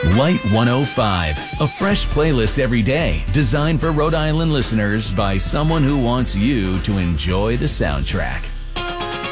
Light 105, a fresh playlist every day, designed for Rhode Island listeners by someone who wants you to enjoy the soundtrack.